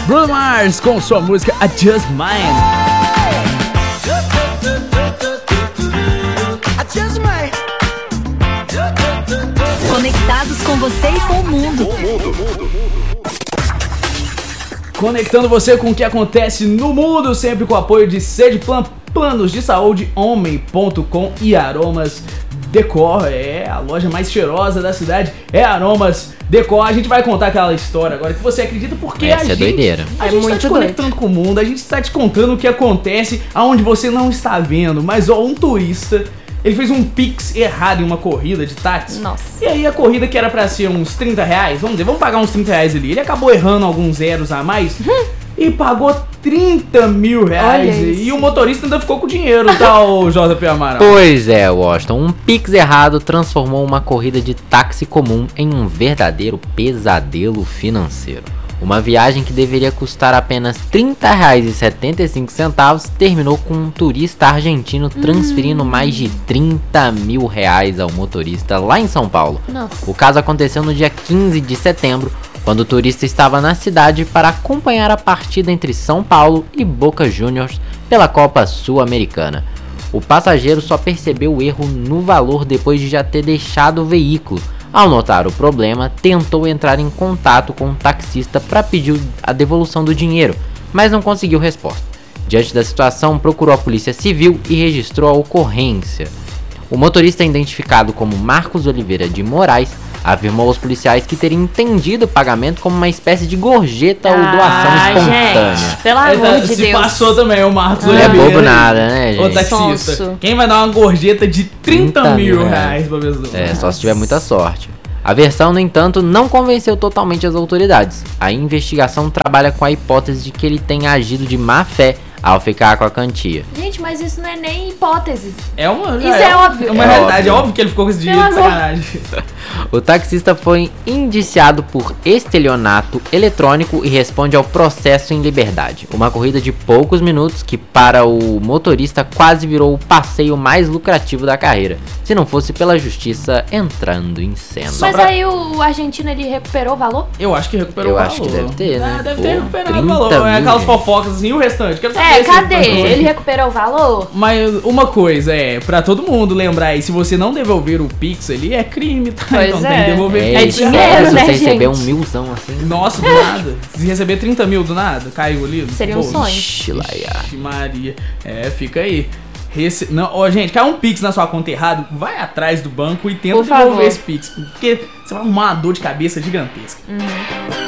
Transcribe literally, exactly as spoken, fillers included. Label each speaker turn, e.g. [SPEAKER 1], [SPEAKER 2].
[SPEAKER 1] Bruno Mars com sua música I Just Mine.
[SPEAKER 2] Conectados com você e com o mundo.
[SPEAKER 1] Conectando você com o que acontece no mundo, sempre com o apoio de Cedplan, planos de saúde, homem ponto com e Aromas Decor. É a loja mais cheirosa da cidade, é Aromas Decor. A gente vai contar aquela história agora que você acredita, porque
[SPEAKER 3] Essa
[SPEAKER 1] a
[SPEAKER 3] é
[SPEAKER 1] gente,
[SPEAKER 3] doideira.
[SPEAKER 1] a
[SPEAKER 2] É
[SPEAKER 1] gente
[SPEAKER 2] muito
[SPEAKER 1] está te conectando
[SPEAKER 2] doido.
[SPEAKER 1] com o mundo, a gente está te contando o que acontece aonde você não está vendo. Mas ó, um turista, ele fez um pix errado em uma corrida de táxi.
[SPEAKER 2] Nossa.
[SPEAKER 1] E aí a corrida que era pra ser uns trinta reais, vamos dizer, vamos pagar uns trinta reais ali. Ele acabou errando alguns zeros a mais e pagou trinta mil reais.
[SPEAKER 2] Olha
[SPEAKER 1] E
[SPEAKER 2] isso.
[SPEAKER 1] o motorista ainda ficou com dinheiro, tá, o J P Amaral?
[SPEAKER 3] Pois é, Washington. Um pix errado transformou uma corrida de táxi comum em um verdadeiro pesadelo financeiro. Uma viagem que deveria custar apenas trinta reais e setenta e cinco centavos terminou com um turista argentino transferindo mais de trinta mil reais ao motorista lá em São Paulo.
[SPEAKER 2] Nossa.
[SPEAKER 3] O caso aconteceu no dia quinze de setembro, quando o turista estava na cidade para acompanhar a partida entre São Paulo e Boca Juniors pela Copa Sul-Americana. O passageiro só percebeu o erro no valor depois de já ter deixado o veículo. Ao notar o problema, tentou entrar em contato com o taxista para pedir a devolução do dinheiro, mas não conseguiu resposta. Diante da situação, procurou a Polícia Civil e registrou a ocorrência. O motorista, identificado como Marcos Oliveira de Moraes, afirmou aos policiais que teria entendido o pagamento como uma espécie de gorjeta ou doação
[SPEAKER 2] Ai,
[SPEAKER 3] espontânea.
[SPEAKER 2] gente, pelo
[SPEAKER 1] É,
[SPEAKER 2] amor de
[SPEAKER 1] se
[SPEAKER 2] Deus.
[SPEAKER 1] passou também o Marcos
[SPEAKER 3] Não é
[SPEAKER 1] Oliveira.
[SPEAKER 3] bobo nada, né,
[SPEAKER 1] Ô
[SPEAKER 3] gente?
[SPEAKER 1] taxista,
[SPEAKER 2] Sonso.
[SPEAKER 1] quem vai dar uma gorjeta de trinta mil
[SPEAKER 3] mil
[SPEAKER 1] reais pra pessoa?
[SPEAKER 3] É, só se tiver muita sorte. A versão, no entanto, não convenceu totalmente as autoridades. A investigação trabalha com a hipótese de que ele tenha agido de má fé ao ficar com a quantia.
[SPEAKER 2] Gente, mas isso não é nem hipótese.
[SPEAKER 1] É uma,
[SPEAKER 2] Isso é óbvio.
[SPEAKER 1] É uma
[SPEAKER 3] É
[SPEAKER 1] realidade,
[SPEAKER 3] óbvio.
[SPEAKER 1] é óbvio que ele ficou com esse dinheiro de
[SPEAKER 2] Pelo amor.
[SPEAKER 1] sacanagem.
[SPEAKER 3] O taxista foi indiciado por estelionato eletrônico e responde ao processo em liberdade. Uma corrida de poucos minutos que para o motorista quase virou o passeio mais lucrativo da carreira, se não fosse pela justiça entrando em cena.
[SPEAKER 2] Mas
[SPEAKER 1] pra-
[SPEAKER 2] aí o argentino, ele recuperou o valor?
[SPEAKER 1] Eu acho que recuperou
[SPEAKER 3] Eu
[SPEAKER 1] o valor.
[SPEAKER 3] acho que deve ter, né?
[SPEAKER 1] Ah, deve
[SPEAKER 3] Pô,
[SPEAKER 1] ter recuperado o
[SPEAKER 3] trinta
[SPEAKER 1] valor. É
[SPEAKER 3] mil,
[SPEAKER 1] aquelas
[SPEAKER 3] gente.
[SPEAKER 1] fofocas assim, e o restante? Quero saber
[SPEAKER 2] É,
[SPEAKER 1] se
[SPEAKER 2] cadê?
[SPEAKER 1] recuperou.
[SPEAKER 2] Ele recuperou o valor?
[SPEAKER 1] Mas uma coisa é, pra todo mundo lembrar aí, se você não devolver o Pix ali, é crime, tá?
[SPEAKER 2] Pois
[SPEAKER 1] então
[SPEAKER 2] é.
[SPEAKER 1] tem que devolver
[SPEAKER 3] É,
[SPEAKER 2] É
[SPEAKER 1] Pix.
[SPEAKER 3] isso,
[SPEAKER 2] dinheiro,
[SPEAKER 3] se
[SPEAKER 2] né,
[SPEAKER 3] você receber um
[SPEAKER 2] gente?
[SPEAKER 3] milzão assim.
[SPEAKER 1] Nossa, do nada. Se receber trinta mil do nada, caiu ali.
[SPEAKER 2] Seria um
[SPEAKER 1] Pô,
[SPEAKER 2] sonho.
[SPEAKER 3] Ixi, Laia.
[SPEAKER 1] Ixi, Maria. É, fica aí. Rece... Não, ó, gente, cai um Pix na sua conta errado, vai atrás do banco e tenta
[SPEAKER 2] Por
[SPEAKER 1] devolver
[SPEAKER 2] favor.
[SPEAKER 1] esse Pix. Porque você vai arrumar uma dor de cabeça gigantesca.
[SPEAKER 2] Uhum.